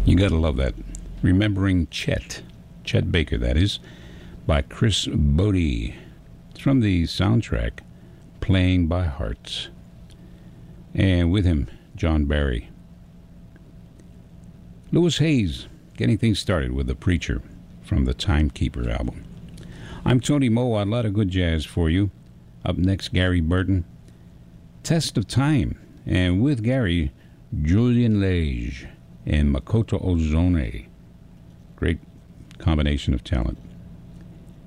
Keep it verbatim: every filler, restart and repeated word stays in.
You gotta love that. Remembering Chet, Chet Baker, that is, by Chris Bodie. It's from the soundtrack Playing by Hearts. And with him, John Barry. Louis Hayes, getting things started with The Preacher from the Timekeeper album. I'm Tony Moe. A lot of good jazz for you. Up next, Gary Burton, Test of Time. And with Gary, Julian Lage and Makoto Ozone. Great combination of talent.